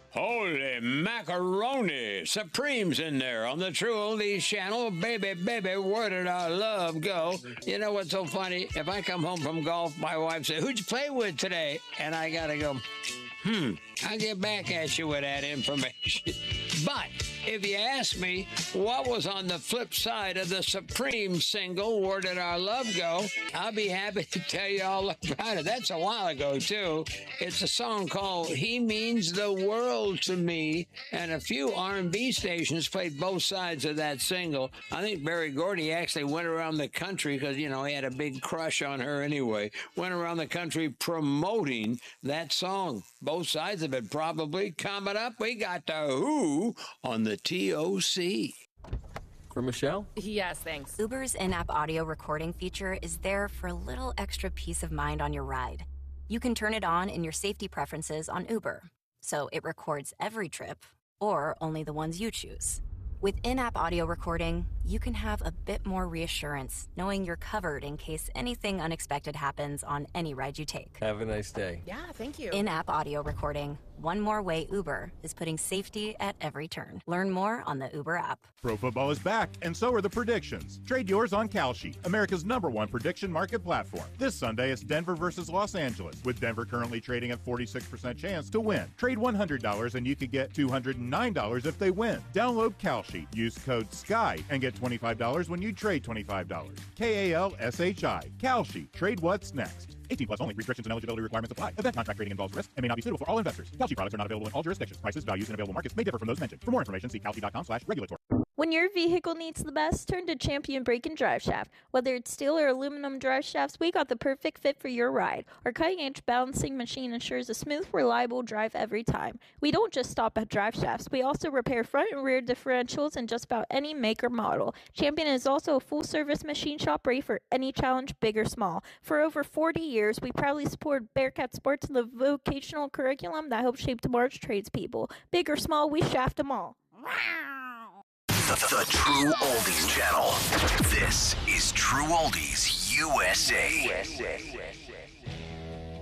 Holy macaroni! Supreme's in there on the True Oldies channel. Baby, baby, where did our love go? You know what's so funny? If I come home from golf, my wife says, "Who'd you play with today?" And I gotta go, I'll get back at you with that information. But if you ask me what was on the flip side of the Supreme single, Where Did Our Love Go?, I'll be happy to tell you all about it. That's a while ago, too. It's a song called He Means the World to Me, and a few R&B stations played both sides of that single. I think Berry Gordy actually went around the country because, he had a big crush on her anyway, went around the country promoting that song. Both sides of it, probably. Coming up, we got the Who on the TOC. For Michelle? Yes, thanks. Uber's in-app audio recording feature is there for a little extra peace of mind on your ride. You can turn it on in your safety preferences on Uber, so it records every trip, or only the ones you choose. With in-app audio recording, you can have a bit more reassurance, knowing you're covered in case anything unexpected happens on any ride you take. Have a nice day. Yeah, thank you. In-app audio recording. One more way Uber is putting safety at every turn. Learn more on the Uber app. Pro football is back, and so are the predictions. Trade yours on Kalshi, America's #1 prediction market platform. This Sunday, it's Denver versus Los Angeles, with Denver currently trading at 46% chance to win. Trade $100 and you could get $209 if they win. Download Kalshi, use code SKY, and get $25 when you trade $25. KALSHI. Kalshi. Trade what's next. 18 plus only. Restrictions and eligibility requirements apply. Event contract trading involves risk and may not be suitable for all investors. Kalshi products are not available in all jurisdictions. Prices, values, and available markets may differ from those mentioned. For more information, see kalshi.com/regulatory. When your vehicle needs the best, turn to Champion Brake and Drive Shaft. Whether it's steel or aluminum drive shafts, we got the perfect fit for your ride. Our cutting-edge balancing machine ensures a smooth, reliable drive every time. We don't just stop at drive shafts. We also repair front and rear differentials in just about any make or model. Champion is also a full-service machine shop ready for any challenge, big or small. For over 40 years, we proudly support Bearcat Sports and the vocational curriculum that helps shape tomorrow's tradespeople. Big or small, we shaft them all. The True Oldies Channel. This is True Oldies USA.